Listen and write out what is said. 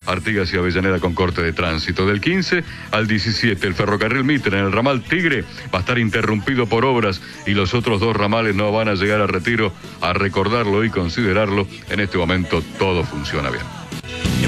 Artigas y Avellaneda con corte de tránsito. Del 15 al 17, el ferrocarril Mitre en el ramal Tigre va a estar interrumpido por obras y los otros dos ramales no van a llegar a Retiro. A recordarlo y considerarlo, en este momento todo funciona bien.